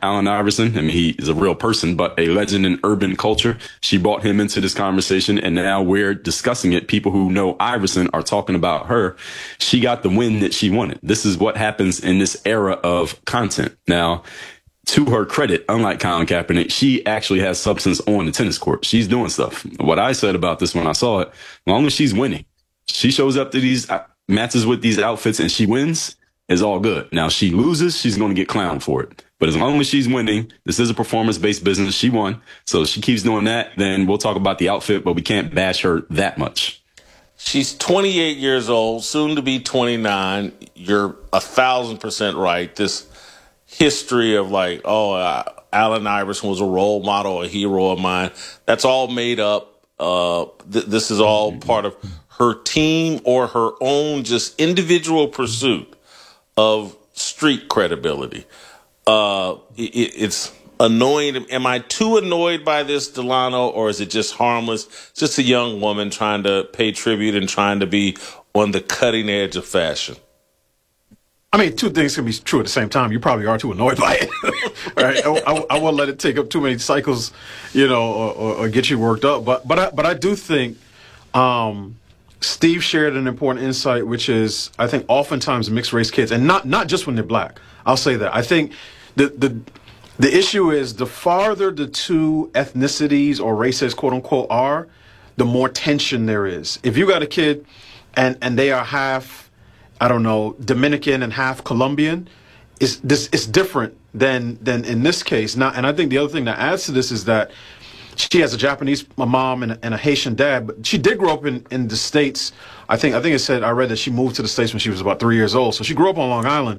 Allen Iverson. I mean, he is a real person, but a legend in urban culture. She brought him into this conversation, and now we're discussing it. People who know Iverson are talking about her. She got the win that she wanted. This is what happens in this era of content. Now, to her credit, unlike Colin Kaepernick, she actually has substance on the tennis court. She's doing stuff. What I said about this when I saw it, as long as she's winning, she shows up to these matches with these outfits and she wins, is all good. Now, she loses, she's going to get clowned for it. But as long as she's winning, this is a performance-based business. She won. So if she keeps doing that, then we'll talk about the outfit, but we can't bash her that much. She's 28 years old, soon to be 29. You're 1,000% right. This history of like, Allen Iverson was a role model, a hero of mine, that's all made up. This is all part of her team or her own just individual pursuit of street credibility. It's annoying. Am I too annoyed by this, Delano, or is it just harmless? It's just a young woman trying to pay tribute and trying to be on the cutting edge of fashion. I mean, two things can be true at the same time. You probably are too annoyed by it, right? I won't let it take up too many cycles, or get you worked up. But I do think Steve shared an important insight, which is I think oftentimes mixed race kids, and not just when they're black. I'll say that. I think the issue is the farther the two ethnicities or races, quote unquote, are, the more tension there is. If you got a kid and they are half, I don't know, Dominican and half Colombian, it's different than in this case. Now, and I think the other thing that adds to this is that she has a Japanese mom and a Haitian dad, but she did grow up in the States. I think it said, I read that she moved to the States when she was about 3 years old. So she grew up on Long Island.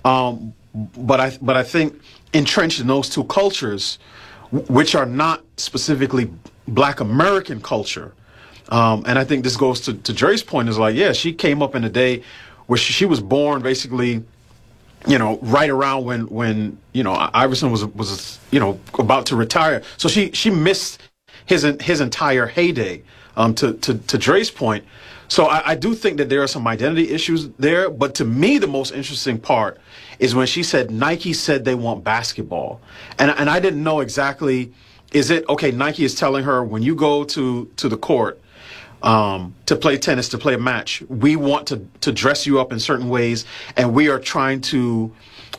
But I think entrenched in those two cultures, which are not specifically Black American culture. And I think this goes to Dre's point, is like, yeah, she came up in a day where she was born basically, right around when Iverson was about to retire. So she missed his entire heyday. To Dre's point. So I do think that there are some identity issues there. But to me, the most interesting part is when she said Nike said they want basketball, and I didn't know exactly. Is it okay? Nike is telling her when you go to the court to play tennis, to play a match, we want to dress you up in certain ways, and we are trying to,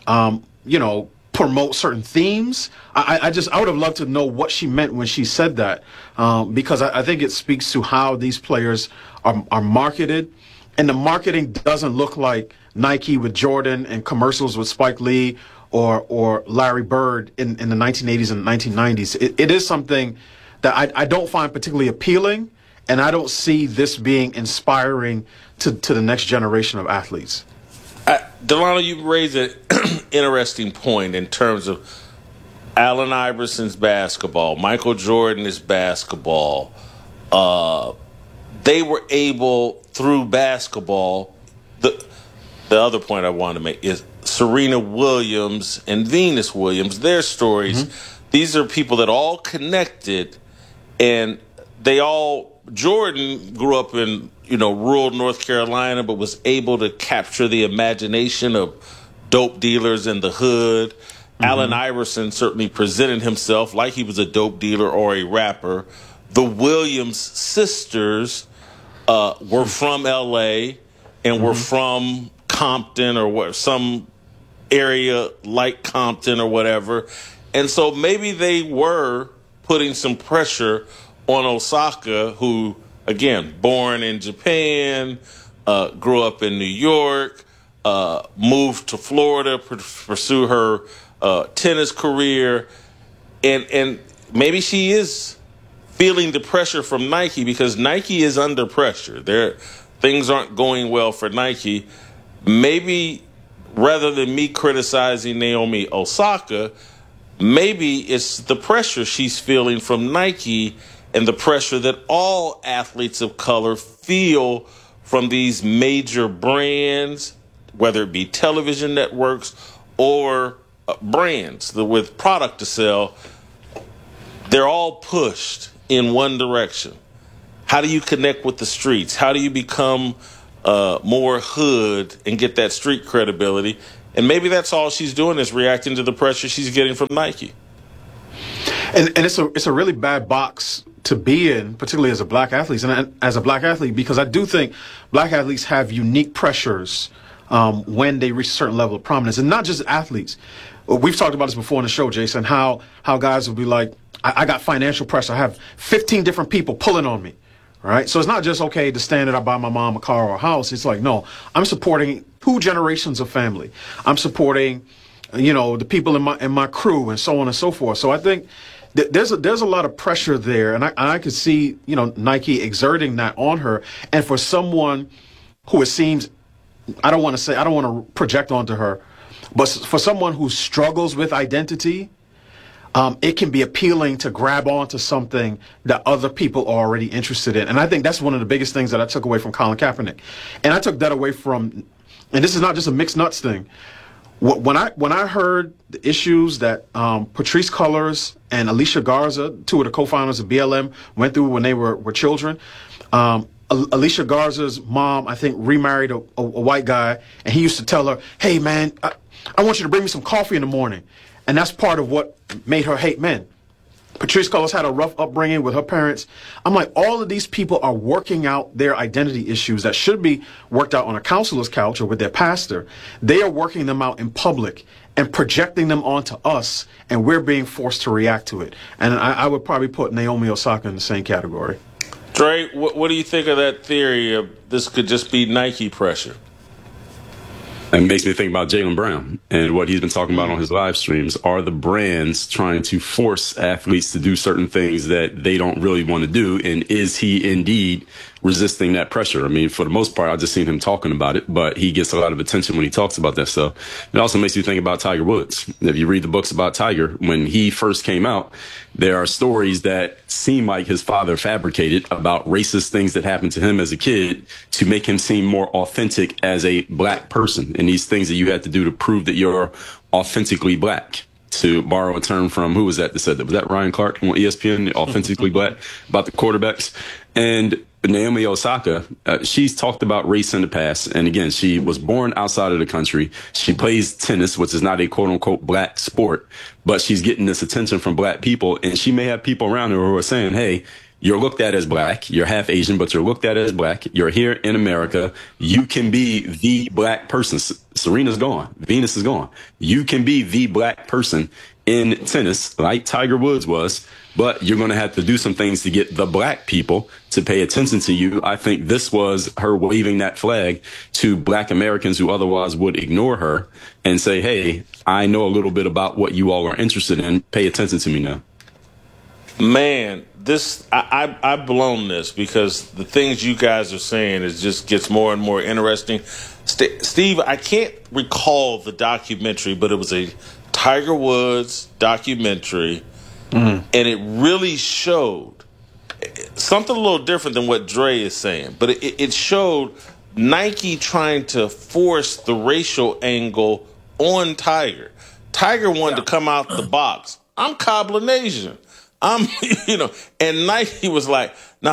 promote certain themes. I would have loved to know what she meant when she said that, because I think it speaks to how these players are marketed, and the marketing doesn't look like Nike with Jordan and commercials with Spike Lee or Larry Bird in the 1980s and 1990s. It is something that I don't find particularly appealing, and I don't see this being inspiring to the next generation of athletes. Delano, you raise an interesting point in terms of Allen Iverson's basketball, Michael Jordan's basketball. They were able, through basketball, the other point I want to make is Serena Williams and Venus Williams, their stories. Mm-hmm. These are people that all connected, and Jordan grew up in, rural North Carolina, but was able to capture the imagination of dope dealers in the hood. Mm-hmm. Allen Iverson certainly presented himself like he was a dope dealer or a rapper. The Williams sisters were from L.A. and were from Compton or some area like Compton or whatever. And so maybe they were putting some pressure on Osaka, who, again, born in Japan, grew up in New York, moved to Florida to pursue her tennis career. And maybe she is feeling the pressure from Nike, because Nike is under pressure. Things aren't going well for Nike. Maybe rather than me criticizing Naomi Osaka, maybe it's the pressure she's feeling from Nike and the pressure that all athletes of color feel from these major brands, whether it be television networks or brands with product to sell. They're all pushed in one direction. How do you connect with the streets? How do you become more hood and get that street credibility? And maybe that's all she's doing is reacting to the pressure she's getting from Nike. And it's a really bad box to be in, particularly as a black athlete, because I do think black athletes have unique pressures when they reach a certain level of prominence, and not just athletes. We've talked about this before on the show, Jason, how guys will be like, I got financial pressure. I have 15 different people pulling on me. Right? So it's not just, okay, the standard, I buy my mom a car or a house. It's like, no, I'm supporting 2 generations of family. I'm supporting, the people in my crew and so on and so forth. So I think there's a lot of pressure there. And I could see, Nike exerting that on her. And for someone who it seems, I don't want to project onto her, but for someone who struggles with identity, it can be appealing to grab onto something that other people are already interested in. And I think that's one of the biggest things that I took away from Colin Kaepernick. And I took that away from, and this is not just a mixed nuts thing. When I heard the issues that Patrisse Cullors and Alicia Garza, 2 of the co-founders of BLM, went through when they were children, Alicia Garza's mom, I think, remarried a white guy, and he used to tell her, hey, man, I want you to bring me some coffee in the morning. And that's part of what made her hate men. Patrisse Cullors had a rough upbringing with her parents. I'm like, all of these people are working out their identity issues that should be worked out on a counselor's couch or with their pastor. They are working them out in public and projecting them onto us, and we're being forced to react to it. And I would probably put Naomi Osaka in the same category. Dre, what do you think of that theory of this could just be Nike pressure? It makes me think about Jaylen Brown and what he's been talking about on his live streams. Are the brands trying to force athletes to do certain things that they don't really want to do? And is he indeed resisting that pressure? I mean, for the most part, I've just seen him talking about it, but he gets a lot of attention when he talks about that stuff. It also makes you think about Tiger Woods. If you read the books about Tiger, when he first came out, there are stories that seem like his father fabricated about racist things that happened to him as a kid to make him seem more authentic as a black person. And these things that you had to do to prove that you're authentically black. To borrow a term from, who was that said that? Was that Ryan Clark on ESPN, authentically black, about the quarterbacks? And Naomi Osaka, she's talked about race in the past. And again, she was born outside of the country. She plays tennis, which is not a quote unquote black sport, but she's getting this attention from black people. And she may have people around her who are saying, hey, you're looked at as black. You're half Asian, but you're looked at as black. You're here in America. You can be the black person. Serena's gone. Venus is gone. You can be the black person in tennis like Tiger Woods was, but you're going to have to do some things to get the black people to pay attention to you. I think this was her waving that flag to black Americans who otherwise would ignore her and say, hey, I know a little bit about what you all are interested in. Pay attention to me now. Man, I've blown this because the things you guys are saying is just gets more and more interesting. Steve, I can't recall the documentary, but it was a Tiger Woods documentary, and it really showed something a little different than what Dre is saying, but it showed Nike trying to force the racial angle on Tiger. Tiger wanted to come out the box. I'm Cablinasian. And Nike was like,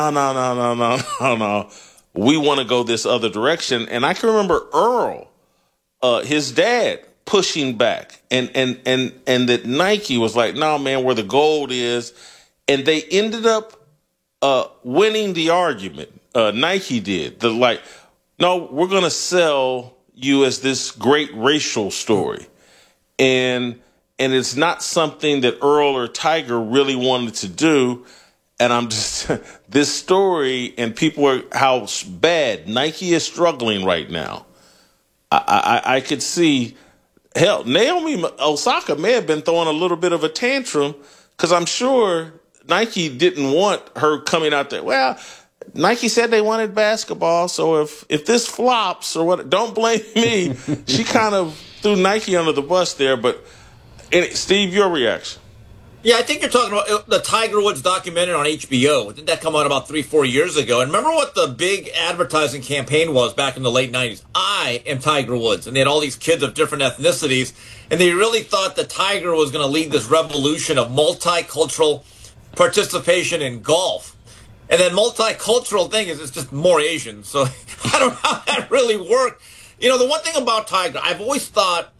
no. We want to go this other direction. And I can remember Earl, his dad, pushing back, and that Nike was like, no, man, where the gold is. And they ended up winning the argument. Nike did. No, we're going to sell you as this great racial story. And it's not something that Earl or Tiger really wanted to do. And I'm just, this story and people are, how bad Nike is struggling right now. I could see, hell, Naomi Osaka may have been throwing a little bit of a tantrum because I'm sure Nike didn't want her coming out there. Well, Nike said they wanted basketball, so if this flops or what, don't blame me. She kind of threw Nike under the bus there, but Steve, your reaction? Yeah, I think you're talking about the Tiger Woods documentary on HBO. Didn't that come out about 3-4 years ago? And remember what the big advertising campaign was back in the late 90s? I am Tiger Woods. And they had all these kids of different ethnicities. And they really thought that Tiger was going to lead this revolution of multicultural participation in golf. And then multicultural thing is it's just more Asian. So I don't know how that really worked. You know, the one thing about Tiger, I've always thought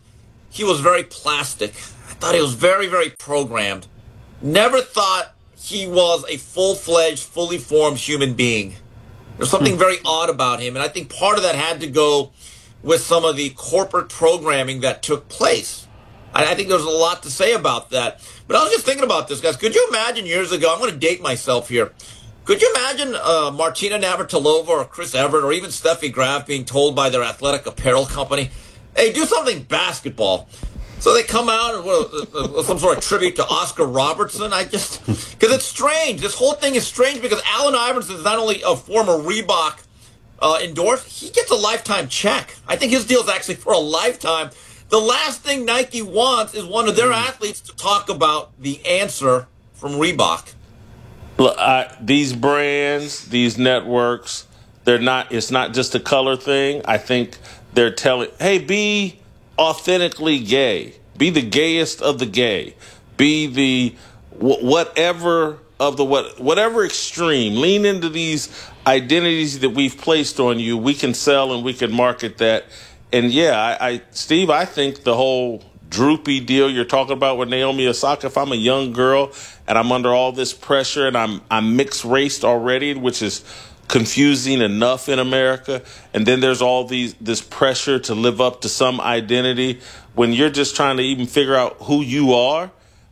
he was very plastic. I thought he was very, very programmed. Never thought he was a full-fledged, fully formed human being. There's something very odd about him, and I think part of that had to go with some of the corporate programming that took place. I think there's a lot to say about that. But I was just thinking about this, guys. Could you imagine years ago, I'm going to date myself here, could you imagine Martina Navratilova or Chris Evert or even Steffi Graf being told by their athletic apparel company, hey, do something basketball? So they come out and some sort of tribute to Oscar Robertson. Because it's strange. This whole thing is strange because Allen Iverson is not only a former Reebok endorsed, he gets a lifetime check. I think his deal is actually for a lifetime. The last thing Nike wants is one of their athletes to talk about the answer from Reebok. Look, these brands, these networks, it's not just a color thing. I think they're telling, hey, be authentically gay. Be the gayest of the gay. Be the whatever extreme. Lean into these identities that we've placed on you. We can sell and we can market that. And yeah, Steve, I think the whole droopy deal you're talking about with Naomi Osaka, if I'm a young girl and I'm under all this pressure and I'm mixed raced already, which is confusing enough in America, and then there's all this pressure to live up to some identity when you're just trying to even figure out who you are.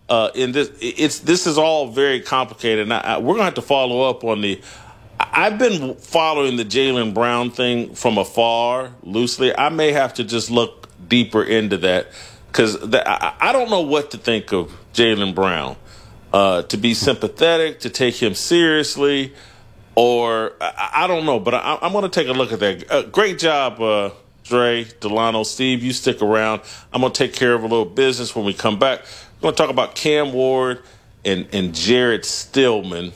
This is all very complicated. And we're gonna have to follow up on I've been following the Jaylen Brown thing from afar, loosely. I may have to just look deeper into that because I don't know what to think of Jaylen Brown. To be sympathetic, to take him seriously, or I don't know. But I'm going to take a look at that. Great job, Dre, Delano, Steve. You stick around. I'm going to take care of a little business when we come back. We're going to talk about Cam Ward and Jared Stillman.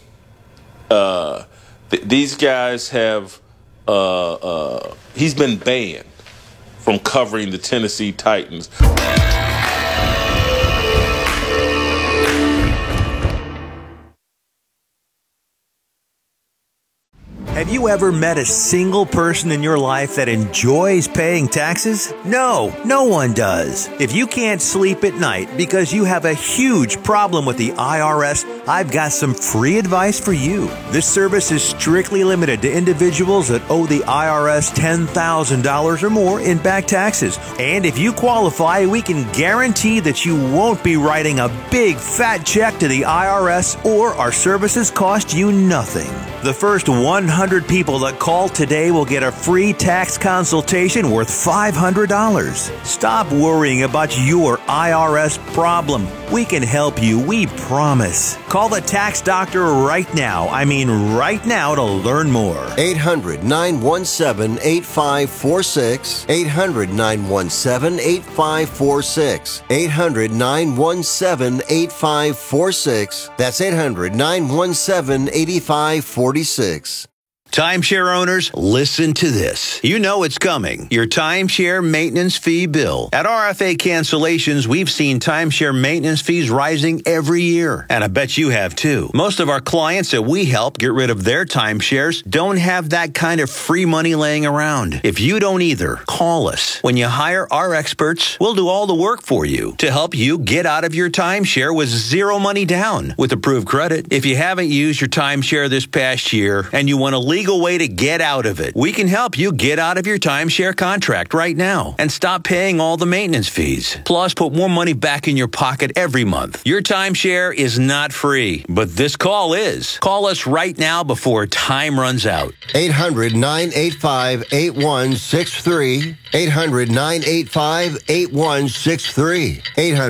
These guys have he's been banned from covering the Tennessee Titans. Have you ever met a single person in your life that enjoys paying taxes? No, no one does. If you can't sleep at night because you have a huge problem with the IRS, I've got some free advice for you. This service is strictly limited to individuals that owe the IRS $10,000 or more in back taxes. And if you qualify, we can guarantee that you won't be writing a big fat check to the IRS, or our services cost you nothing. The first 100 people that call today will get a free tax consultation worth $500. Stop worrying about your IRS problem. We can help you, we promise. Call the tax doctor right now. I mean right now to learn more. 800-917-8546. 800-917-8546. 800-917-8546. That's 800-917-8546. Timeshare owners, listen to this. You know it's coming. Your timeshare maintenance fee bill. At RFA Cancellations, we've seen timeshare maintenance fees rising every year. And I bet you have too. Most of our clients that we help get rid of their timeshares don't have that kind of free money laying around. If you don't either, call us. When you hire our experts, we'll do all the work for you to help you get out of your timeshare with zero money down with approved credit. If you haven't used your timeshare this past year and you want to legal way to get out of it, we can help you get out of your timeshare contract right now and stop paying all the maintenance fees. Plus, put more money back in your pocket every month. Your timeshare is not free, but this call is. Call us right now before time runs out. 800-985-8163. 800-985-8163.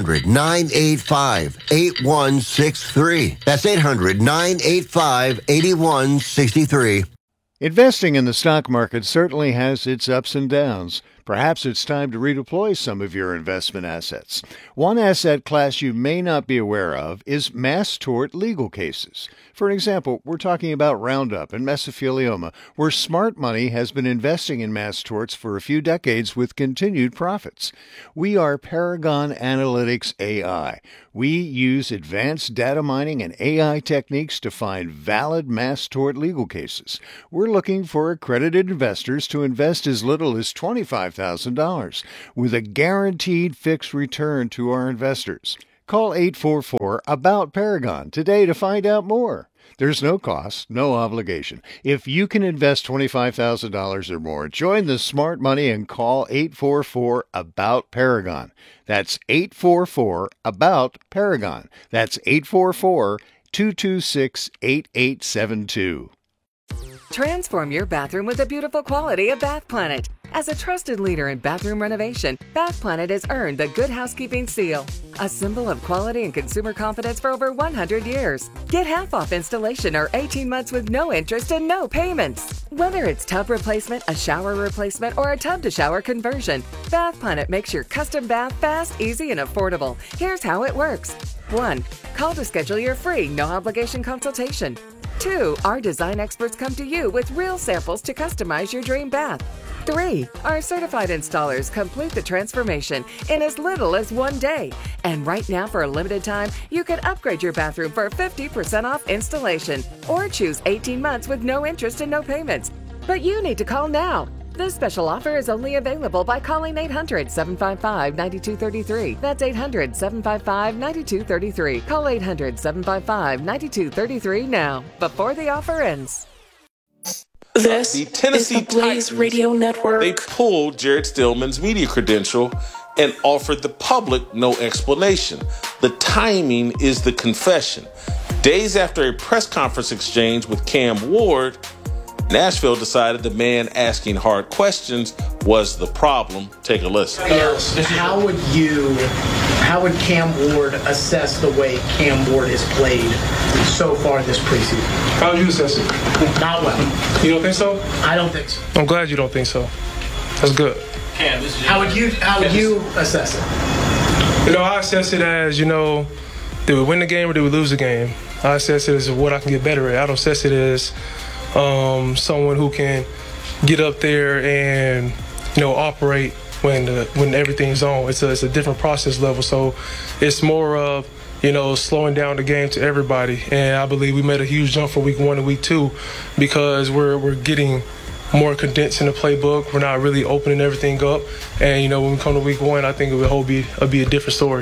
800-985-8163. That's 800-985-8163. Investing in the stock market certainly has its ups and downs. Perhaps it's time to redeploy some of your investment assets. One asset class you may not be aware of is mass tort legal cases. For example, we're talking about Roundup and mesothelioma, where smart money has been investing in mass torts for a few decades with continued profits. We are Paragon Analytics AI. We use advanced data mining and AI techniques to find valid mass tort legal cases. We're looking for accredited investors to invest as little as $25,000 $25,000 with a guaranteed fixed return to our investors. Call 844-ABOUT-PARAGON today to find out more. There's no cost, no obligation. If you can invest $25,000 or more, join the smart money and call 844-ABOUT-PARAGON. That's 844-ABOUT-PARAGON. That's 844-226-8872. Transform your bathroom with the beautiful quality of Bath Planet. As a trusted leader in bathroom renovation, Bath Planet has earned the Good Housekeeping seal, a symbol of quality and consumer confidence for over 100 years. Get half off installation or 18 months with no interest and no payments. Whether it's tub replacement, a shower replacement, or a tub-to-shower conversion, Bath Planet makes your custom bath fast, easy, and affordable. Here's how it works. 1. Call to schedule your free, no-obligation consultation. 2. Our design experts come to you with real samples to customize your dream bath. 3. Our certified installers complete the transformation in as little as 1 day. And right now, for a limited time, you can upgrade your bathroom for 50% off installation or choose 18 months with no interest and no payments. But you need to call now. This special offer is only available by calling 800-755-9233. That's 800-755-9233. Call 800-755-9233 now, before the offer ends. This the Tennessee is the Blaze Titans, Radio Network. They pulled Jarrett Stillman's media credential and offered the public no explanation. The timing is the confession. Days after a press conference exchange with Cam Ward, Nashville decided the man asking hard questions was the problem. Take a listen. How would Cam Ward assess the way Cam Ward has played so far this preseason? How would you assess it? Not well. You don't think so? I don't think so. I'm glad you don't think so. That's good. Cam, how would you assess it? I assess it as, did we win the game or did we lose the game? I assess it as what I can get better at. I don't assess it as someone who can get up there and operate when everything's on. It's a different process level, so it's more of slowing down the game to everybody. And I believe we made a huge jump from week 1 to week 2 because we're getting more condensed in the playbook. We're not really opening everything up, and when we come to week 1, I think it'll be a different story.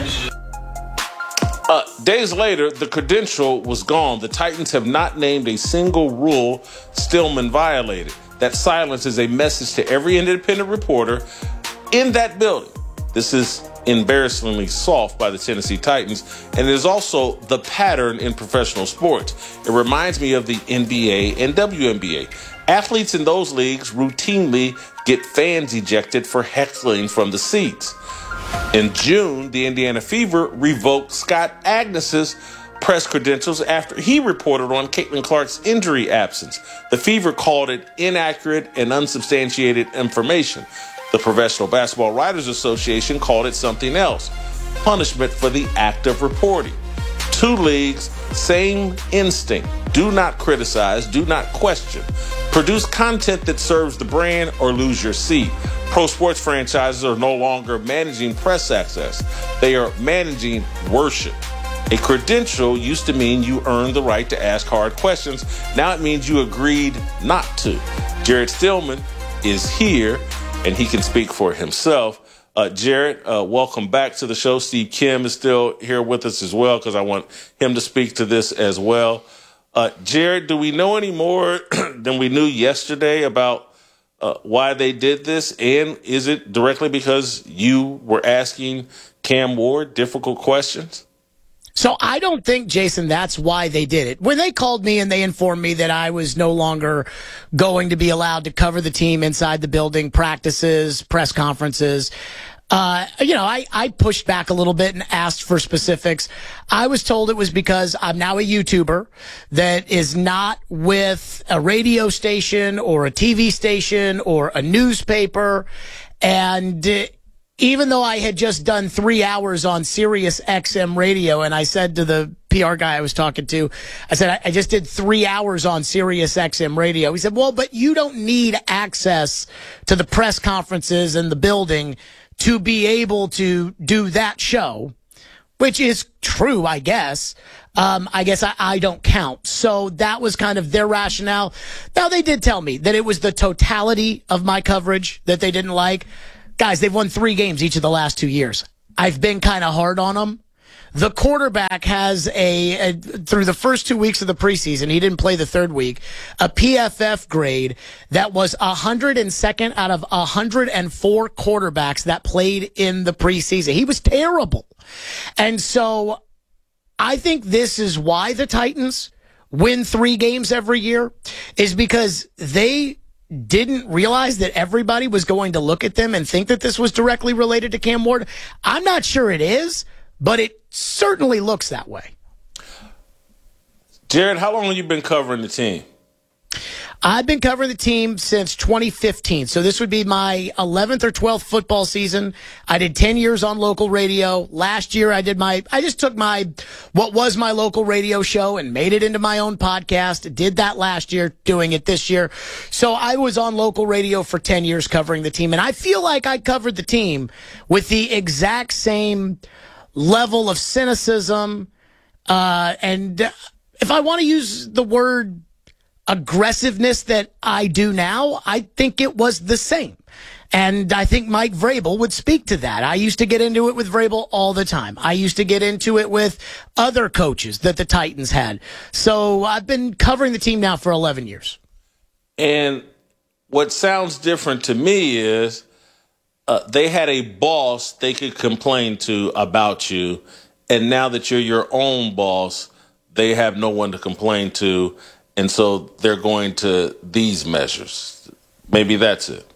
Days later, the credential was gone. The Titans have not named a single rule Stillman violated. That silence is a message to every independent reporter in that building. This is embarrassingly soft by the Tennessee Titans, and it is also the pattern in professional sports. It reminds me of the NBA and WNBA. Athletes in those leagues routinely get fans ejected for heckling from the seats. In June, the Indiana Fever revoked Scott Agnes's press credentials after he reported on Caitlin Clark's injury absence. The Fever called it inaccurate and unsubstantiated information. The Professional Basketball Writers Association called it something else: punishment for the act of reporting. Two leagues, same instinct. Do not criticize, do not question. Produce content that serves the brand or lose your seat. Pro sports franchises are no longer managing press access. They are managing worship. A credential used to mean you earned the right to ask hard questions. Now it means you agreed not to. Jarrett Stillman is here, and he can speak for himself. Jarrett, welcome back to the show. Steve Kim is still here with us as well because I want him to speak to this as well. Jarrett, do we know any more than we knew yesterday about why they did this? And is it directly because you were asking Cam Ward difficult questions? So I don't think, Jason, that's why they did it. When they called me and they informed me that I was no longer going to be allowed to cover the team inside the building, practices, press conferences, I pushed back a little bit and asked for specifics. I was told it was because I'm now a YouTuber that is not with a radio station or a TV station or a newspaper. And even though I had just done 3 hours on Sirius XM radio, and I said to the PR guy I was talking to, I said, I just did 3 hours on Sirius XM radio. He said, well, but you don't need access to the press conferences and the building to be able to do that show. which is true, I guess. I don't count. So that was kind of their rationale. Now, they did tell me that it was the totality of my coverage that they didn't like. Guys, they've won 3 games each of the last 2 years. I've been kind of hard on them. The quarterback has through the first 2 weeks of the preseason, he didn't play the third week, a PFF grade that was 102nd out of 104 quarterbacks that played in the preseason. He was terrible. And so I think this is why the Titans win 3 games every year, is because they didn't realize that everybody was going to look at them and think that this was directly related to Cam Ward. I'm not sure it is, but it certainly looks that way. Jared, how long have you been covering the team? I've been covering the team since 2015. So this would be my 11th or 12th football season. I did 10 years on local radio. Last year I just took what was my local radio show and made it into my own podcast. Did that last year, doing it this year. So I was on local radio for 10 years covering the team. And I feel like I covered the team with the exact same level of cynicism. And if I want to use the word aggressiveness that I do now, I think it was the same. And I think Mike Vrabel would speak to that. I used to get into it with Vrabel all the time. I used to get into it with other coaches that the Titans had. So I've been covering the team now for 11 years. And what sounds different to me is they had a boss they could complain to about you. And now that you're your own boss, they have no one to complain to. And so they're going to these measures. Maybe that's it.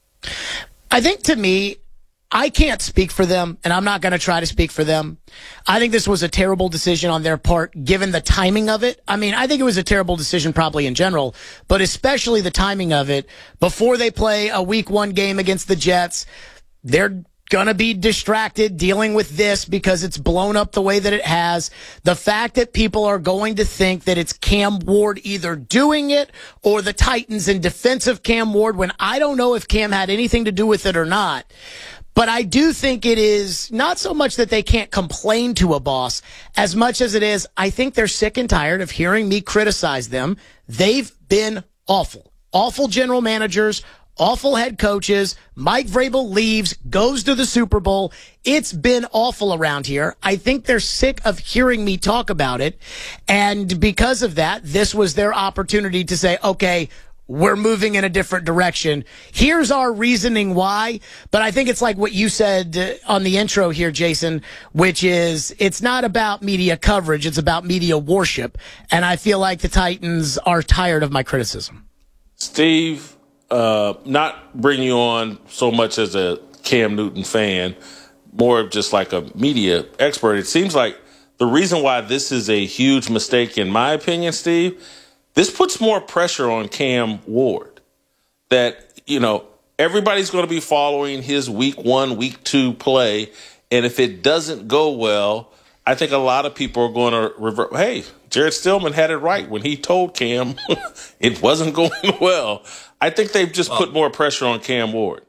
I think, to me, I can't speak for them, and I'm not going to try to speak for them. I think this was a terrible decision on their part, given the timing of it. I mean, I think it was a terrible decision probably in general, but especially the timing of it. Before they play a week 1 game against the Jets, they're going to be distracted dealing with this because it's blown up the way that it has. The fact that people are going to think that it's Cam Ward either doing it or the Titans in defense of Cam Ward, when I don't know if Cam had anything to do with it or not. But I do think it is not so much that they can't complain to a boss as much as it is, I think they're sick and tired of hearing me criticize them. They've been awful. Awful general managers, awful head coaches. Mike Vrabel leaves, goes to the Super Bowl. It's been awful around here. I think they're sick of hearing me talk about it. And because of that, this was their opportunity to say, okay, we're moving in a different direction. Here's our reasoning why. But I think it's like what you said on the intro here, Jason, which is it's not about media coverage. It's about media worship. And I feel like the Titans are tired of my criticism. Steve, not bring you on so much as a Cam Newton fan, more of just like a media expert. It seems like the reason why this is a huge mistake, in my opinion, Steve, this puts more pressure on Cam Ward. That, everybody's going to be following his week 1, week 2 play. And if it doesn't go well, I think a lot of people are going to revert. Hey, Jared Stillman had it right when he told Cam it wasn't going well. I think they've just put more pressure on Cam Ward.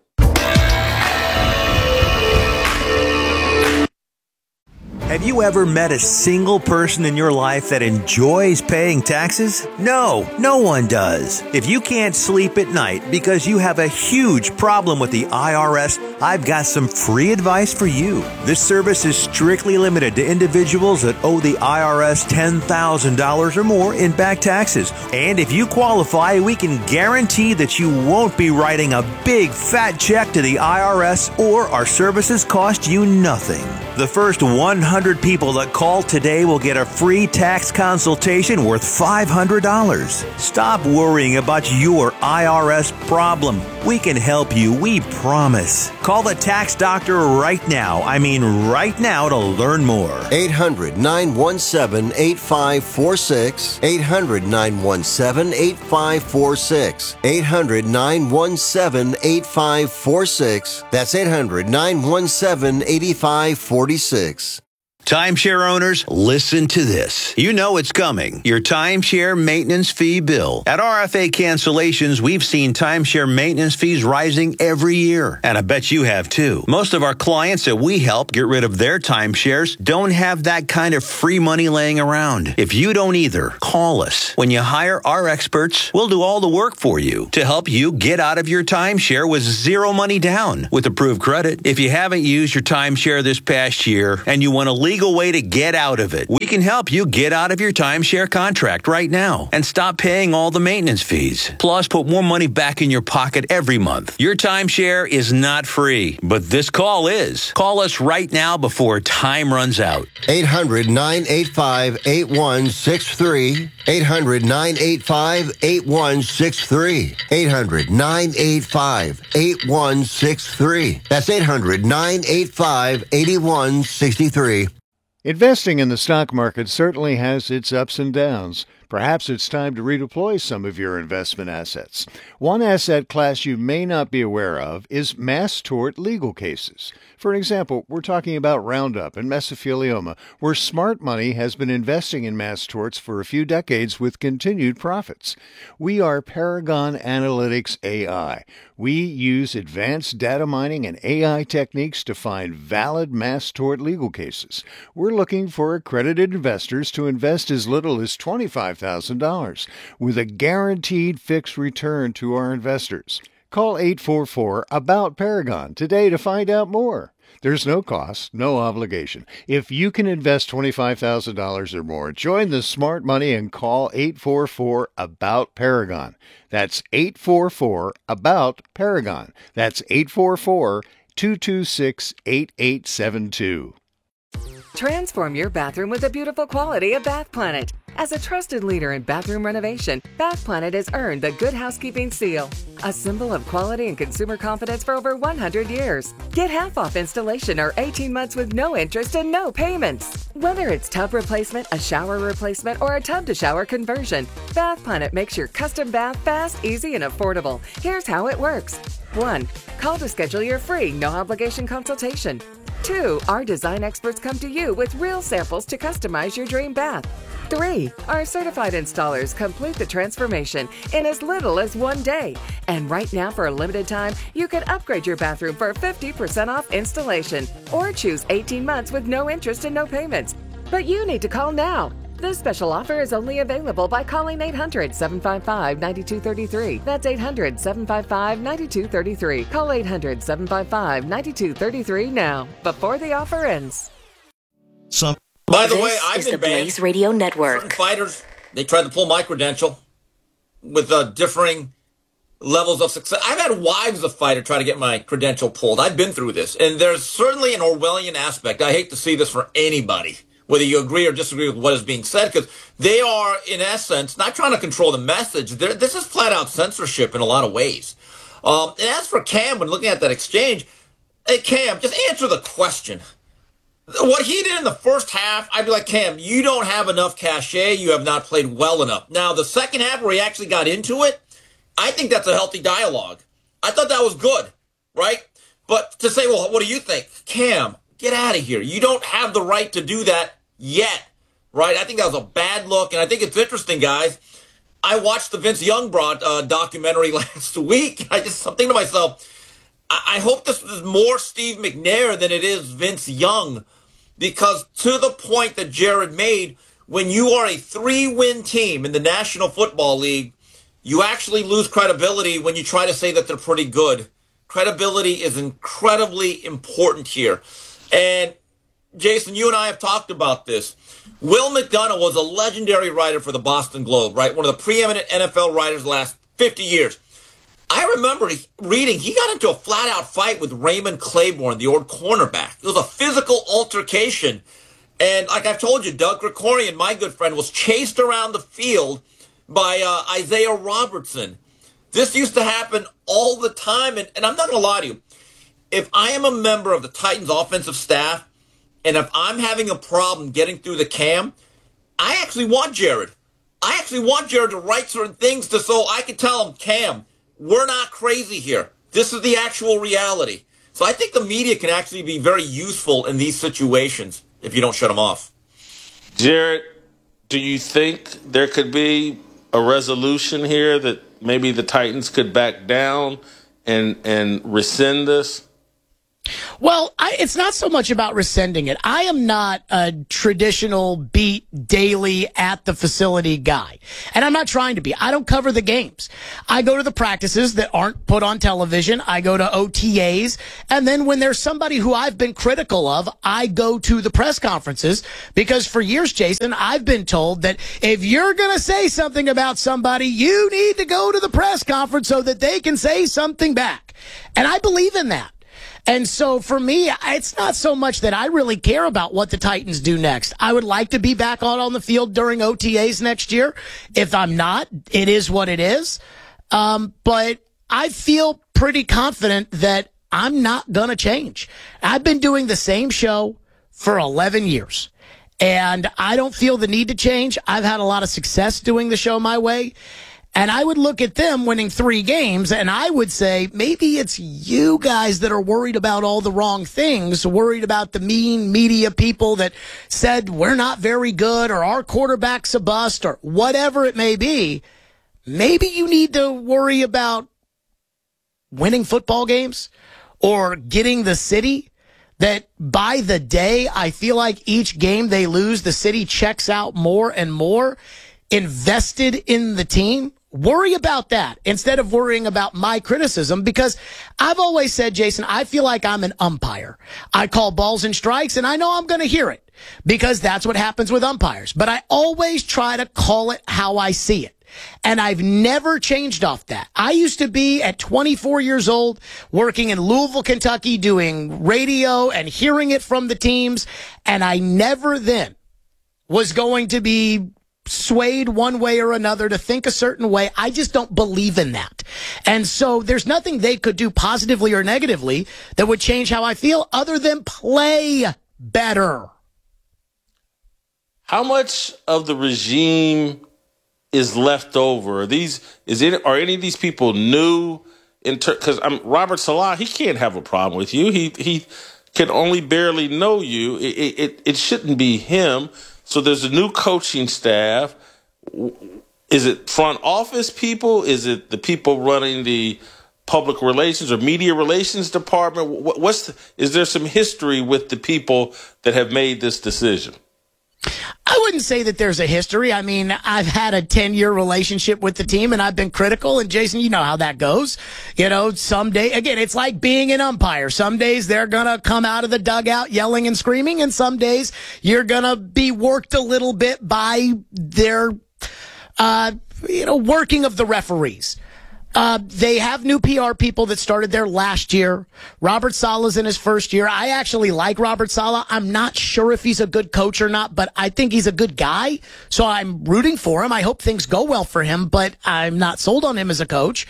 Have you ever met a single person in your life that enjoys paying taxes? No, no one does. If you can't sleep at night because you have a huge problem with the IRS, I've got some free advice for you. This service is strictly limited to individuals that owe the IRS $10,000 or more in back taxes. And if you qualify, we can guarantee that you won't be writing a big fat check to the IRS, or our services cost you nothing. The first 100 people that call today will get a free tax consultation worth $500. Stop worrying about your IRS problem. We can help you, we promise. Call the tax doctor right now. I mean right now, to learn more. 800-917-8546. 800-917-8546. 800-917-8546. That's 800-917-8546. Timeshare owners, listen to this. You know it's coming. Your timeshare maintenance fee bill. At RFA Cancellations, we've seen timeshare maintenance fees rising every year. And I bet you have too. Most of our clients that we help get rid of their timeshares don't have that kind of free money laying around. If you don't either, call us. When you hire our experts, we'll do all the work for you to help you get out of your timeshare with zero money down with approved credit. If you haven't used your timeshare this past year and you want a legal way to get out of it, we can help you get out of your timeshare contract right now and stop paying all the maintenance fees. Plus, put more money back in your pocket every month. Your timeshare is not free, but this call is. Call us right now before time runs out. 800-985-8163. 800-985-8163. 800-985-8163. That's 800-985-8163. Investing in the stock market certainly has its ups and downs. Perhaps it's time to redeploy some of your investment assets. One asset class you may not be aware of is mass tort legal cases. For example, we're talking about Roundup and mesothelioma, where smart money has been investing in mass torts for a few decades with continued profits. We are Paragon Analytics AI. We use advanced data mining and AI techniques to find valid mass tort legal cases. We're looking for accredited investors to invest as little as $25,000 with a guaranteed fixed return to our investors. Call 844-ABOUT-PARAGON today to find out more. There's no cost, no obligation. If you can invest $25,000 or more, join the smart money and call 844-ABOUT-PARAGON. That's 844-ABOUT-PARAGON. That's 844-226-8872. Transform your bathroom with the beautiful quality of Bath Planet. As a trusted leader in bathroom renovation, Bath Planet has earned the Good Housekeeping seal, a symbol of quality and consumer confidence for over 100 years. Get half off installation or 18 months with no interest and no payments. Whether it's tub replacement, a shower replacement, or a tub-to-shower conversion, Bath Planet makes your custom bath fast, easy, and affordable. Here's how it works. 1. Call to schedule your free, no-obligation consultation. 2. Our design experts come to you with real samples to customize your dream bath. 3. Our certified installers complete the transformation in as little as 1 day. And right now, for a limited time, you can upgrade your bathroom for 50% off installation or choose 18 months with no interest and no payments. But you need to call now. This special offer is only available by calling 800-755-9233. That's 800-755-9233. Call 800-755-9233 now, before the offer ends. By the way, I've been banned. Blaze Radio Network. Certain fighters, they tried to pull my credential with differing levels of success. I've had wives of fighters try to get my credential pulled. I've been through this, and there's certainly an Orwellian aspect. I hate to see this for anybody, whether you agree or disagree with what is being said, because they are, in essence, not trying to control the message. This is flat-out censorship in a lot of ways. And as for Cam, when looking at that exchange, hey, Cam, just answer the question. What he did in the first half, I'd be like, Cam, you don't have enough cachet. You have not played well enough. Now, the second half where he actually got into it, I think that's a healthy dialogue. I thought that was good, right? But to say, well, what do you think? Cam, get out of here. You don't have the right to do that yet, right? I think that was a bad look, and I think it's interesting, guys. I watched the Vince Young documentary last week. I'm thinking to myself, I hope this is more Steve McNair than it is Vince Young, because to the point that Jared made, when you are a 3-win team in the National Football League, you actually lose credibility when you try to say that they're pretty good. Credibility is incredibly important here. And Jason, you and I have talked about this. Will McDonough was a legendary writer for the Boston Globe, right? One of the preeminent NFL writers the last 50 years. I remember reading, he got into a flat-out fight with Raymond Claiborne, the old cornerback. It was a physical altercation. And like I've told you, Doug Krikorian, my good friend, was chased around the field by Isaiah Robertson. This used to happen all the time. And I'm not going to lie to you. If I am a member of the Titans offensive staff, and if I'm having a problem getting through the Cam, I actually want Jared. I actually want Jared to write certain things so I can tell him, Cam, we're not crazy here. This is the actual reality. So I think the media can actually be very useful in these situations. if you don't shut them off. Jared, do you think there could be a resolution here that maybe the Titans could back down and rescind this? Well, it's not so much about rescinding it. I am not a traditional beat daily at the facility guy. And I'm not trying to be. I don't cover the games. I go to the practices that aren't put on television. I go to OTAs. And then when there's somebody who I've been critical of, I go to the press conferences because for years, Jason, I've been told that if you're going to say something about somebody, you need to go to the press conference so that they can say something back. And I believe in that. And so for me, it's not so much that I really care about what the Titans do next. I would like to be back on the field during OTAs next year. If I'm not, it is what it is. But I feel pretty confident that I'm not going to change. I've been doing the same show for 11 years. And I don't feel the need to change. I've had a lot of success doing the show my way. And I would look at them winning 3 games, and I would say, maybe it's you guys that are worried about all the wrong things, worried about the mean media people that said we're not very good or our quarterback's a bust or whatever it may be. Maybe you need to worry about winning football games or getting the city that by the day, I feel like each game they lose, the city checks out more and more invested in the team. Worry about that instead of worrying about my criticism, because I've always said, Jason, I feel like I'm an umpire. I call balls and strikes, and I know I'm going to hear it because that's what happens with umpires. But I always try to call it how I see it. And I've never changed off that. I used to be at 24 years old working in Louisville, Kentucky, doing radio and hearing it from the teams. And I never then was going to be swayed one way or another to think a certain way. I just don't believe in that. And so there's nothing they could do positively or negatively that would change how I feel other than play better. How much of the regime is left over? Are any of these people new? Because Robert Saleh, he can't have a problem with you. He can only barely know you. It shouldn't be him. So there's a new coaching staff. Is it front office people? Is it the people running the public relations or media relations department? Is there some history with the people that have made this decision? I wouldn't say that there's a history. I mean, I've had a 10-year relationship with the team, and I've been critical. And, Jason, you know how that goes. You know, someday, again, it's like being an umpire. Some days they're going to come out of the dugout yelling and screaming, and some days you're going to be worked a little bit by their, working of the referees. They have new PR people that started there last year. Robert Saleh's in his first year. I actually like Robert Saleh. I'm not sure if he's a good coach or not, but I think he's a good guy. So I'm rooting for him. I hope things go well for him, but I'm not sold on him as a coach.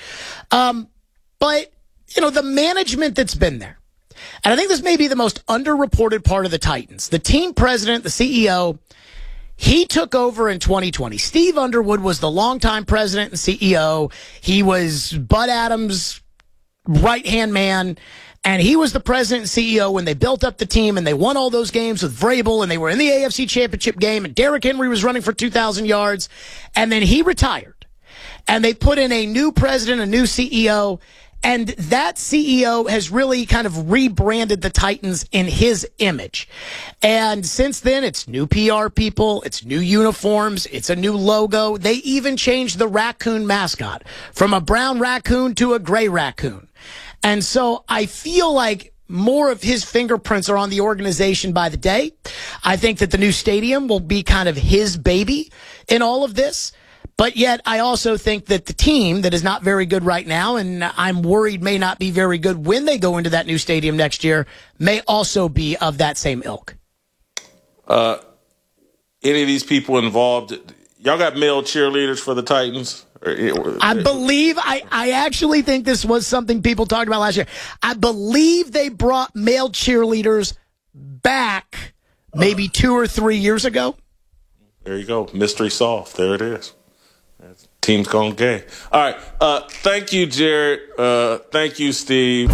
But, the management that's been there, and I think this may be the most underreported part of the Titans, the team president, the CEO, he took over in 2020. Steve Underwood was the longtime president and CEO. He was Bud Adams' right-hand man, and he was the president and CEO when they built up the team and they won all those games with Vrabel, and they were in the AFC Championship game, and Derrick Henry was running for 2,000 yards, and then he retired. And they put in a new president, a new CEO, and that CEO has really kind of rebranded the Titans in his image. And since then, it's new PR people, it's new uniforms, it's a new logo. They even changed the raccoon mascot from a brown raccoon to a gray raccoon. And so I feel like more of his fingerprints are on the organization by the day. I think that the new stadium will be kind of his baby in all of this. But yet, I also think that the team that is not very good right now, and I'm worried may not be very good when they go into that new stadium next year, may also be of that same ilk. Any of these people involved, y'all got male cheerleaders for the Titans? I believe, I actually think this was something people talked about last year. I believe they brought male cheerleaders back maybe 2 or 3 years ago. There you go. Mystery solved. There it is. Team's gone gay. All right. Thank you, Jared. Thank you, Steve.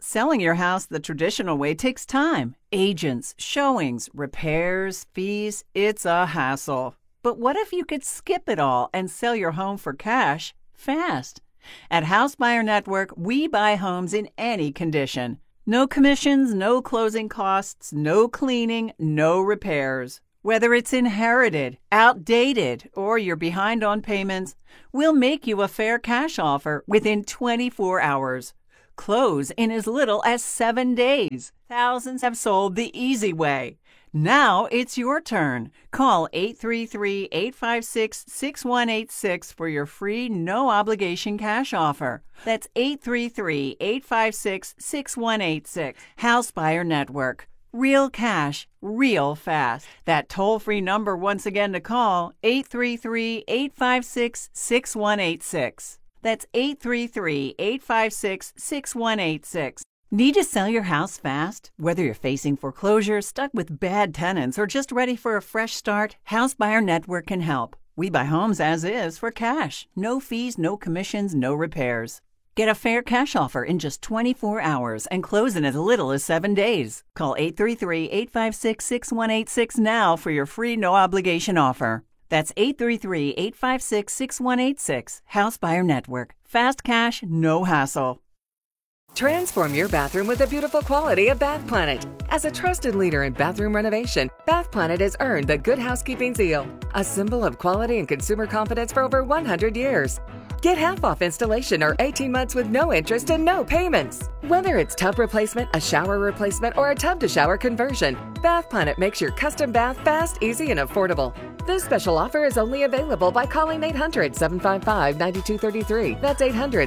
Selling your house the traditional way takes time. Agents, showings, repairs, fees. It's a hassle. But what if you could skip it all and sell your home for cash fast? At House Buyer Network, we buy homes in any condition. No commissions, no closing costs, no cleaning, no repairs. Whether it's inherited, outdated, or you're behind on payments, we'll make you a fair cash offer within 24 hours. Close in as little as 7 days. Thousands have sold the easy way. Now it's your turn. Call 833-856-6186 for your free, no-obligation cash offer. That's 833-856-6186. House Buyer Network. Real cash, real fast. That toll-free number once again to call, 833-856-6186. That's 833-856-6186. Need to sell your house fast? Whether you're facing foreclosure, stuck with bad tenants, or just ready for a fresh start, House Buyer Network can help. We buy homes as is for cash. No fees, no commissions, no repairs. Get a fair cash offer in just 24 hours and close in as little as 7 days. Call 833-856-6186 now for your free no-obligation offer. That's 833-856-6186. House Buyer Network. Fast cash, no hassle. Transform your bathroom with the beautiful quality of Bath Planet. As a trusted leader in bathroom renovation, Bath Planet has earned the Good Housekeeping seal, a symbol of quality and consumer confidence for over 100 years. Get half off installation or 18 months with no interest and no payments. Whether it's tub replacement, a shower replacement, or a tub-to-shower conversion, Bath Planet makes your custom bath fast, easy, and affordable. This special offer is only available by calling 800-755-9233. That's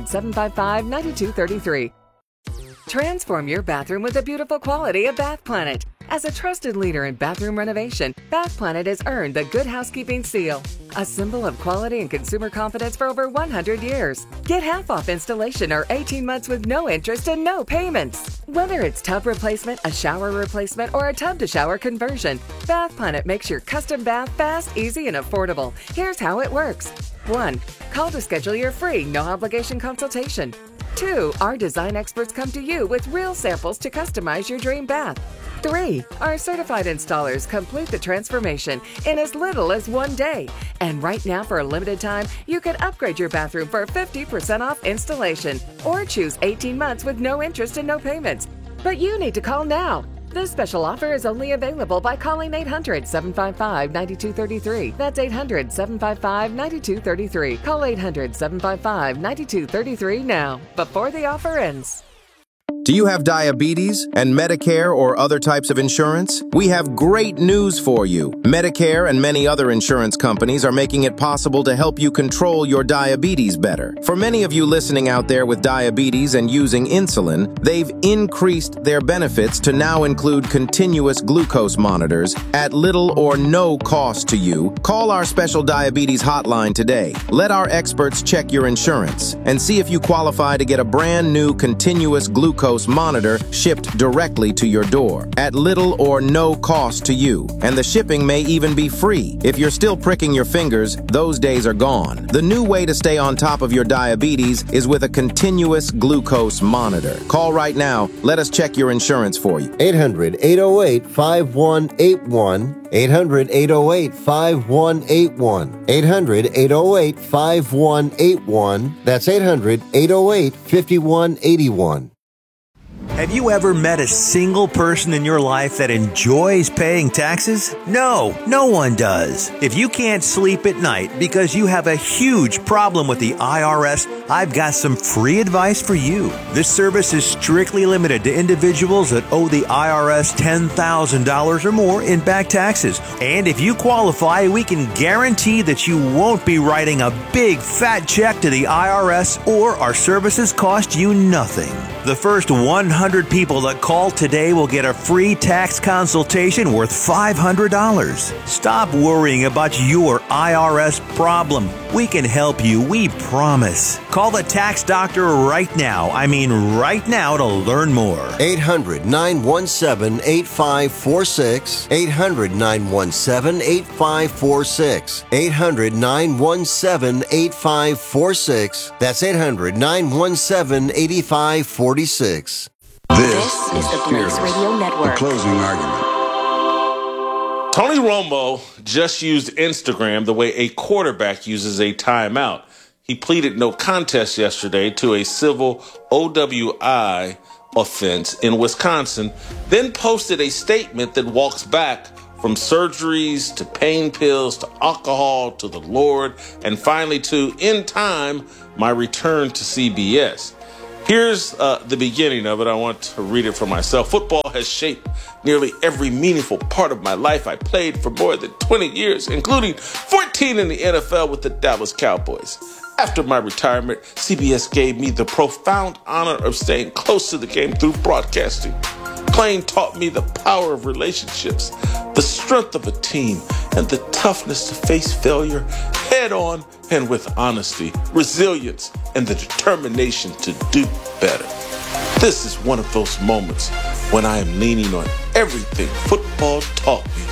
800-755-9233. Transform your bathroom with the beautiful quality of Bath Planet. As a trusted leader in bathroom renovation, Bath Planet has earned the Good Housekeeping seal, a symbol of quality and consumer confidence for over 100 years. Get half off installation or 18 months with no interest and no payments. Whether it's tub replacement, a shower replacement, or a tub-to-shower conversion, Bath Planet makes your custom bath fast, easy, and affordable. Here's how it works. 1. Call to schedule your free, no-obligation consultation. 2. Our design experts come to you with real samples to customize your dream bath. 3. Our certified installers complete the transformation in as little as 1 day. And right now, for a limited time, you can upgrade your bathroom for 50% off installation or choose 18 months with no interest and no payments. But you need to call now. This special offer is only available by calling 800-755-9233. That's 800-755-9233. Call 800-755-9233 now, before the offer ends. Do you have diabetes and Medicare or other types of insurance? We have great news for you. Medicare and many other insurance companies are making it possible to help you control your diabetes better. For many of you listening out there with diabetes and using insulin, they've increased their benefits to now include continuous glucose monitors at little or no cost to you. Call our special diabetes hotline today. Let our experts check your insurance and see if you qualify to get a brand new continuous glucose monitor shipped directly to your door at little or no cost to you. And the shipping may even be free. If you're still pricking your fingers, those days are gone. The new way to stay on top of your diabetes is with a continuous glucose monitor. Call right now. Let us check your insurance for you. 800-808-5181. 800-808-5181. 800-808-5181. That's 800-808-5181. Have you ever met a single person in your life that enjoys paying taxes? No, no one does. If you can't sleep at night because you have a huge problem with the IRS, I've got some free advice for you. This service is strictly limited to individuals that owe the IRS $10,000 or more in back taxes. And if you qualify, we can guarantee that you won't be writing a big fat check to the IRS, or our services cost you nothing. The first 100 people that call today will get a free tax consultation worth $500. Stop worrying about your IRS problem. We can help you, we promise. Call the tax doctor right now. I mean right now, to learn more. 800-917-8546. 800-917-8546. 800-917-8546. That's 800-917-8546. This is the Blaze Radio Network. The closing argument. Tony Romo just used Instagram the way a quarterback uses a timeout. He pleaded no contest yesterday to a civil OWI offense in Wisconsin, then posted a statement that walks back from surgeries to pain pills to alcohol to the Lord and finally to, in time, my return to CBS. Here's the beginning of it. I want to read it for myself. Football has shaped nearly every meaningful part of my life. I played for more than 20 years, including 14 in the NFL with the Dallas Cowboys. After my retirement, CBS gave me the profound honor of staying close to the game through broadcasting. Playing taught me the power of relationships, the strength of a team, and the toughness to face failure head on and with honesty, resilience, and the determination to do better. This is one of those moments when I am leaning on everything football taught me.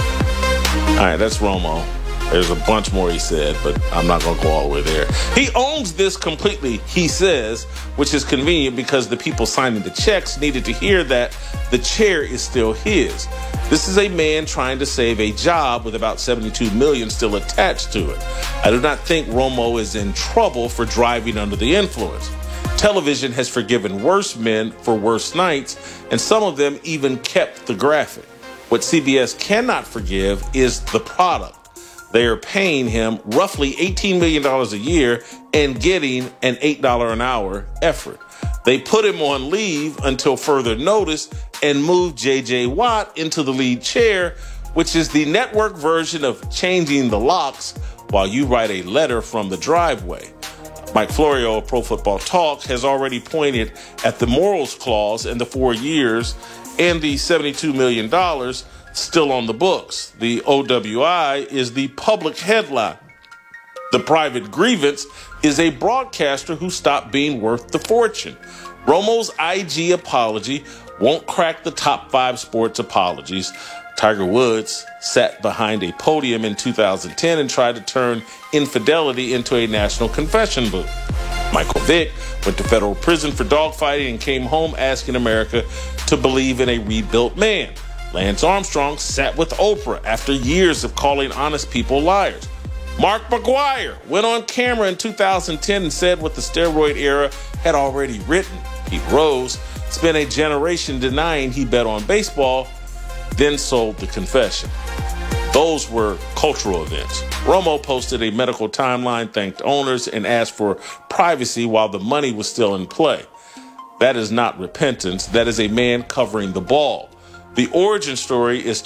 All right, that's Romo. There's a bunch more he said, but I'm not going to go all the way there. He owns this completely, he says, which is convenient because the people signing the checks needed to hear that the chair is still his. This is a man trying to save a job with about $72 million still attached to it. I do not think Romo is in trouble for driving under the influence. Television has forgiven worse men for worse nights, and some of them even kept the graphic. What CBS cannot forgive is the product. They are paying him roughly $18 million a year and getting an $8 an hour effort. They put him on leave until further notice and moved J.J. Watt into the lead chair, which is the network version of changing the locks while you write a letter from the driveway. Mike Florio of Pro Football Talk has already pointed at the morals clause in the 4 years and the $72 million still on the books. The OWI is the public headline. The private grievance is a broadcaster who stopped being worth the fortune. Romo's IG apology won't crack the top 5 sports apologies. Tiger Woods sat behind a podium in 2010 and tried to turn infidelity into a national confession booth. Michael Vick went to federal prison for dogfighting and came home asking America to believe in a rebuilt man. Lance Armstrong sat with Oprah after years of calling honest people liars. Mark McGwire went on camera in 2010 and said what the steroid era had already written. Pete Rose spent a generation denying he bet on baseball, then sold the confession. Those were cultural events. Romo posted a medical timeline, thanked owners, and asked for privacy while the money was still in play. That is not repentance. That is a man covering the ball. The origin story is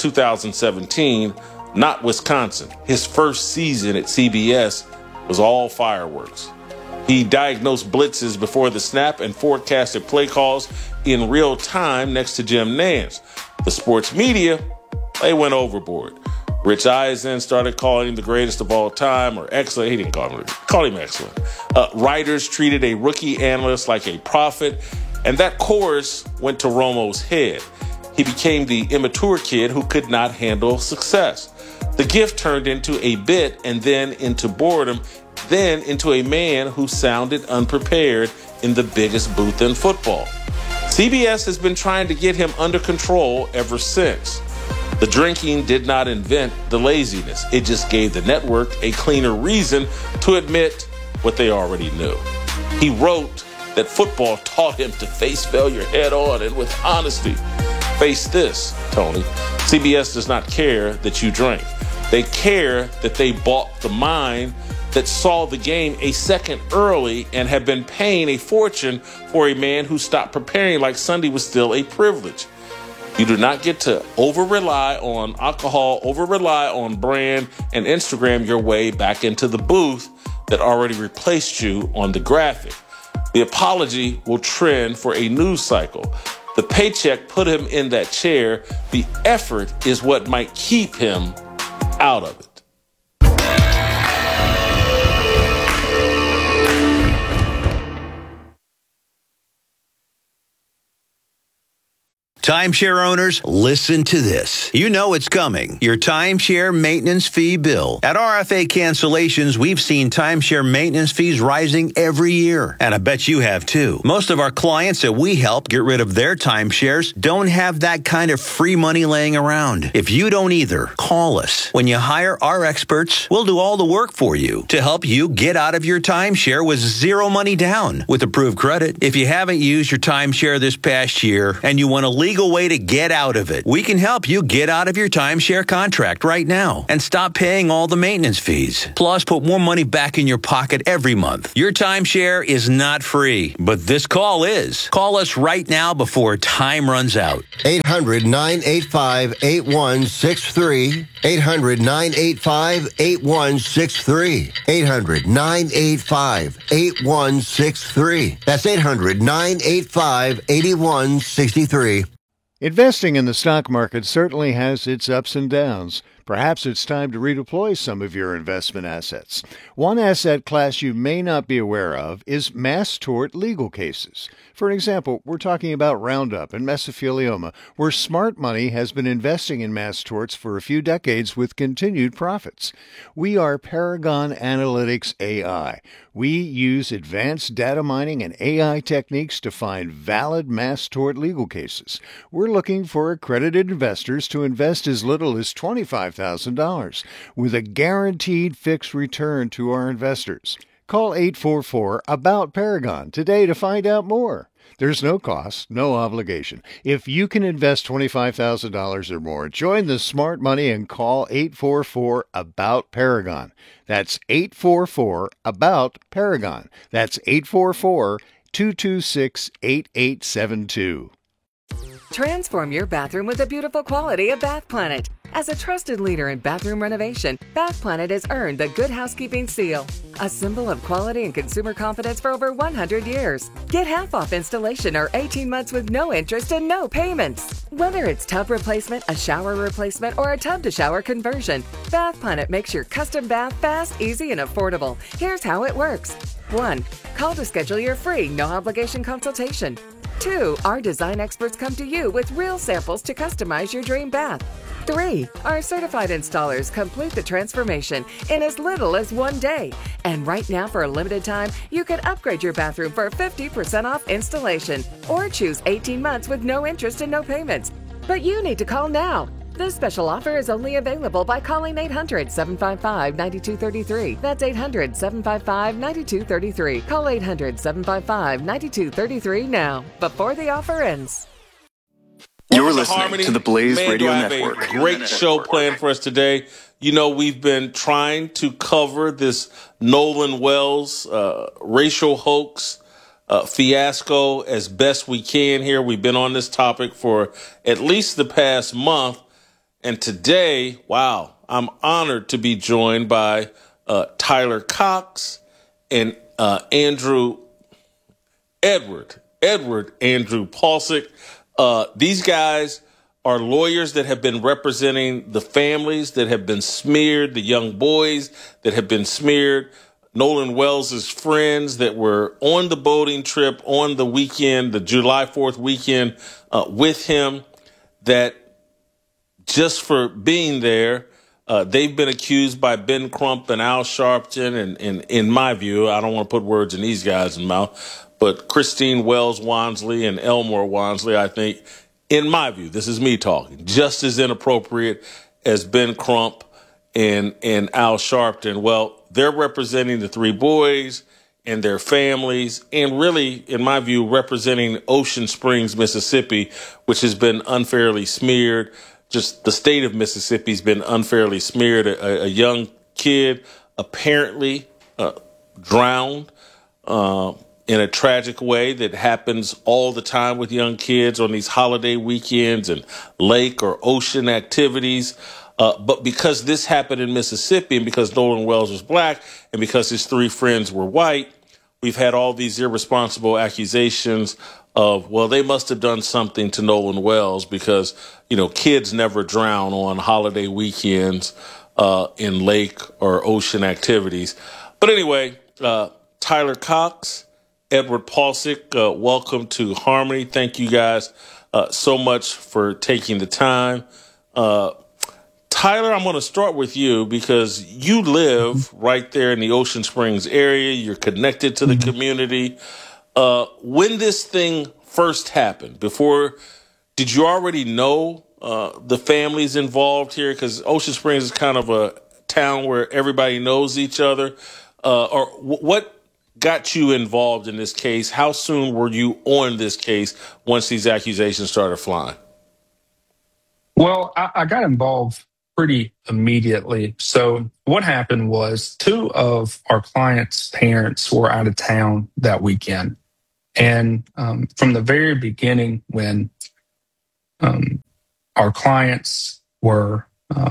2017, not Wisconsin. His first season at CBS was all fireworks. He diagnosed blitzes before the snap and forecasted play calls in real time next to Jim Nantz. The sports media, they went overboard. Rich Eisen started calling him the greatest of all time, or excellent. He didn't call him excellent. Writers treated a rookie analyst like a prophet, and that chorus went to Romo's head. He became the immature kid who could not handle success. The gift turned into a bit and then into boredom, then into a man who sounded unprepared in the biggest booth in football. CBS has been trying to get him under control ever since. The drinking did not invent the laziness. It just gave the network a cleaner reason to admit what they already knew. He wrote that football taught him to face failure head on and with honesty. Face this, Tony. CBS does not care that you drank. They care that they bought the mind that saw the game a second early and have been paying a fortune for a man who stopped preparing like Sunday was still a privilege. You do not get to over-rely on alcohol, over-rely on brand and Instagram your way back into the booth that already replaced you on the graphic. The apology will trend for a news cycle. The paycheck put him in that chair. The effort is what might keep him out of it. Timeshare owners, listen to this. You know it's coming. Your timeshare maintenance fee bill. At RFA Cancellations, we've seen timeshare maintenance fees rising every year. And I bet you have too. Most of our clients that we help get rid of their timeshares don't have that kind of free money laying around. If you don't either, call us. When you hire our experts, we'll do all the work for you to help you get out of your timeshare with zero money down with approved credit. If you haven't used your timeshare this past year and you want a legal way to get out of it, we can help you get out of your timeshare contract right now and stop paying all the maintenance fees. Plus, put more money back in your pocket every month. Your timeshare is not free, but this call is. Call us right now before time runs out. 800-985-8163. 800-985-8163. 800-985-8163. That's 800-985-8163. Investing in the stock market certainly has its ups and downs. Perhaps it's time to redeploy some of your investment assets. One asset class you may not be aware of is mass tort legal cases. For example, we're talking about Roundup and mesothelioma, where smart money has been investing in mass torts for a few decades with continued profits. We are Paragon Analytics AI. We use advanced data mining and AI techniques to find valid mass tort legal cases. We're looking for accredited investors to invest as little as $25,000 with a guaranteed fixed return to our investors. Call 844-ABOUT-PARAGON today to find out more. There's no cost, no obligation. If you can invest $25,000 or more, join the smart money and call 844-ABOUT-PARAGON. That's 844-ABOUT-PARAGON. That's 844-226-8872. Transform your bathroom with the beautiful quality of Bath Planet. As a trusted leader in bathroom renovation, Bath Planet has earned the Good Housekeeping seal, a symbol of quality and consumer confidence for over 100 years. Get half off installation or 18 months with no interest and no payments. Whether it's tub replacement, a shower replacement, or a tub-to-shower conversion, Bath Planet makes your custom bath fast, easy, and affordable. Here's how it works. 1. Call to schedule your free, no-obligation consultation. 2. Our design experts come to you with real samples to customize your dream bath. 3. Our certified installers complete the transformation in as little as 1 day. And right now, for a limited time, you can upgrade your bathroom for 50% off installation or choose 18 months with no interest and no payments. But you need to call now. This special offer is only available by calling 800-755-9233. That's 800-755-9233. Call 800-755-9233 now, before the offer ends. You're listening to the Blaze Radio Network. Great show planned for us today. You know, we've been trying to cover this Nolan Wells racial hoax fiasco as best we can here. We've been on this topic for at least the past month. And today, wow, I'm honored to be joined by Tyler Cox and Edward Andrew Palcic. These guys are lawyers that have been representing the families that have been smeared, the young boys that have been smeared, Nolan Wells' friends that were on the boating trip on the weekend, the July 4th weekend with him, that just for being there, they've been accused by Ben Crump and Al Sharpton, and in my view, I don't want to put words in these guys' mouth, but Christine Wells Wansley and Elmore Wansley, I think, in my view, this is me talking, just as inappropriate as Ben Crump and Al Sharpton. Well, they're representing the three boys and their families, and really, in my view, representing Ocean Springs, Mississippi, which has been unfairly smeared. Just the state of Mississippi has been unfairly smeared. A young kid apparently drowned in a tragic way that happens all the time with young kids on these holiday weekends and lake or ocean activities. But because this happened in Mississippi, and because Nolan Wells was black, and because his three friends were white, we've had all these irresponsible accusations of, well, they must have done something to Nolan Wells because, you know, kids never drown on holiday weekends in lake or ocean activities. But anyway, Tyler Cox, Edward Palcic, welcome to Harmony. Thank you guys so much for taking the time. Tyler, I'm going to start with you because you live right there in the Ocean Springs area. You're connected to the community. When this thing first happened, did you already know the families involved here? Because Ocean Springs is kind of a town where everybody knows each other. Or what got you involved in this case? How soon were you on this case once these accusations started flying? Well, I got involved pretty immediately. So what happened was 2 of our clients' parents were out of town that weekend. And from the very beginning, when our clients were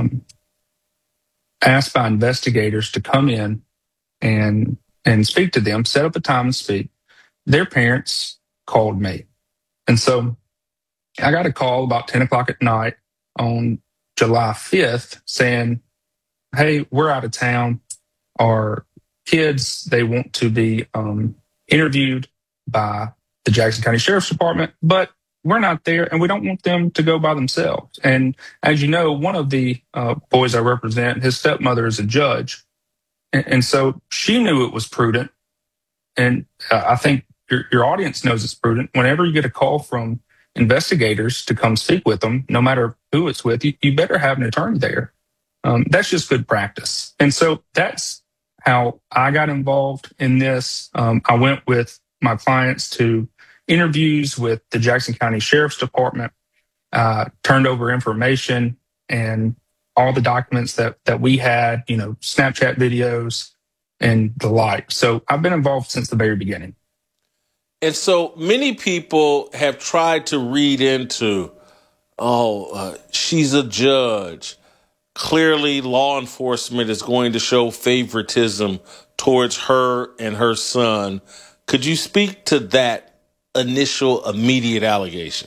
asked by investigators to come in and speak to them, set up a time to speak, their parents called me. And so I got a call about 10 o'clock at night on July 5th saying, hey, we're out of town. Our kids, they want to be interviewed by the Jackson County Sheriff's Department, but we're not there and we don't want them to go by themselves. And as you know, one of the boys I represent, his stepmother is a judge. And so she knew it was prudent. And I think your audience knows it's prudent. Whenever you get a call from investigators to come speak with them, no matter who it's with, you better have an attorney there. That's just good practice. And so that's how I got involved in this. I went with my clients to interviews with the Jackson County Sheriff's Department, turned over information and all the documents that we had, Snapchat videos and the like. So I've been involved since the very beginning. And so many people have tried to read into, she's a judge. Clearly, law enforcement is going to show favoritism towards her and her son. Could you speak to that initial immediate allegation?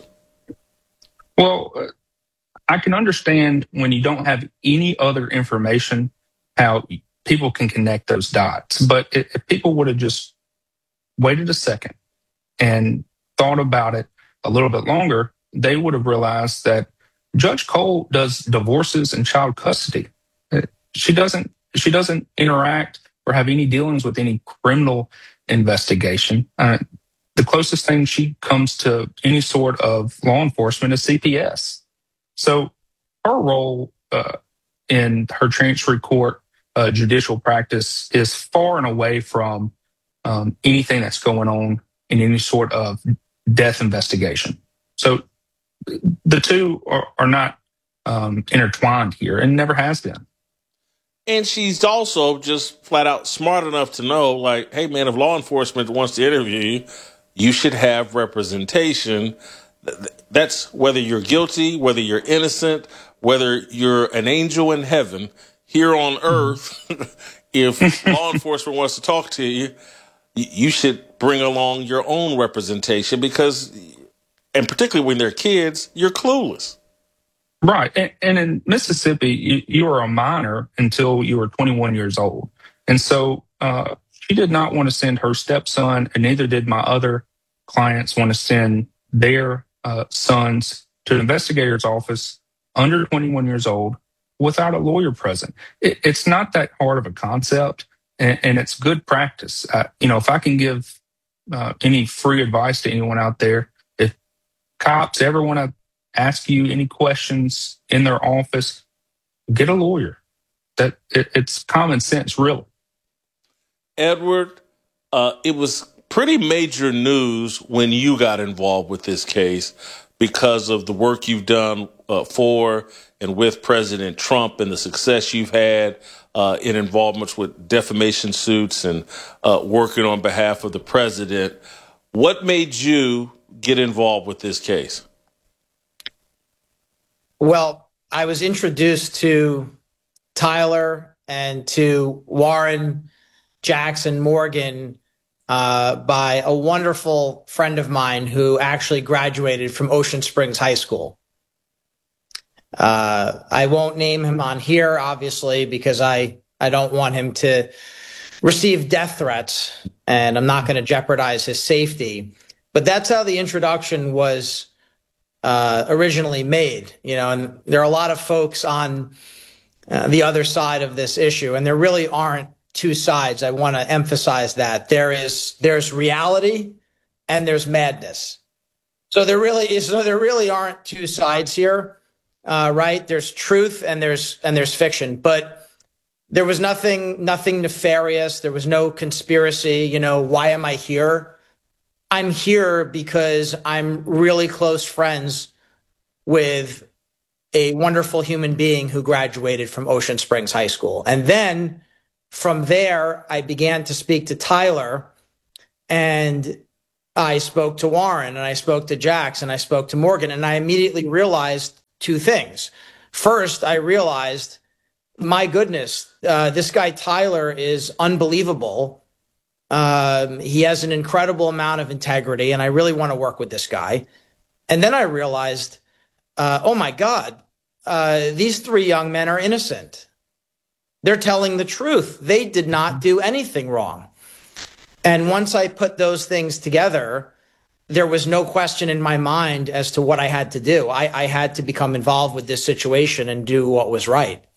Well, I can understand when you don't have any other information how people can connect those dots. But if people would have just waited a second and thought about it a little bit longer, they would have realized that Judge Cole does divorces and child custody. She doesn't interact or have any dealings with any criminal investigation. The closest thing she comes to any sort of law enforcement is CPS. So her role in her transfer court judicial practice is far and away from anything that's going on in any sort of death investigation. So the two are not intertwined here and never has been. And she's also just flat out smart enough to know, like, hey, man, if law enforcement wants to interview you, you should have representation. That's whether you're guilty, whether you're innocent, whether you're an angel in heaven. Here on earth, if law enforcement wants to talk to you, you should bring along your own representation because, and particularly when they're kids, you're clueless. Right. And in Mississippi, you were a minor until you were 21 years old. And so she did not want to send her stepson, and neither did my other clients want to send their sons to an investigator's office under 21 years old without a lawyer present. It's not that hard of a concept, and it's good practice. If I can give any free advice to anyone out there, if cops ever want to ask you any questions in their office, get a lawyer. It's common sense, really. Edward, it was pretty major news when you got involved with this case because of the work you've done for and with President Trump and the success you've had in involvements with defamation suits and working on behalf of the president. What made you get involved with this case? Well, I was introduced to Tyler and to Warren Jackson Morgan by a wonderful friend of mine who actually graduated from Ocean Springs High School. I won't name him on here, obviously, because I don't want him to receive death threats, and I'm not going to jeopardize his safety. But that's how the introduction was originally made, and there are a lot of folks on the other side of this issue, and there really aren't two sides. I want to emphasize that there's reality and there's madness. So there really aren't two sides here, right? There's truth and there's fiction, but there was nothing nefarious. There was no conspiracy. Why am I here? I'm here because I'm really close friends with a wonderful human being who graduated from Ocean Springs High School. And then from there, I began to speak to Tyler, and I spoke to Warren, and I spoke to Jax, and I spoke to Morgan, and I immediately realized two things. First, I realized, my goodness, this guy Tyler is unbelievable. He has an incredible amount of integrity, and I really want to work with this guy. And then I realized, oh my God, these three young men are innocent. They're telling the truth. They did not do anything wrong. And once I put those things together, there was no question in my mind as to what I had to do. I had to become involved with this situation and do what was right.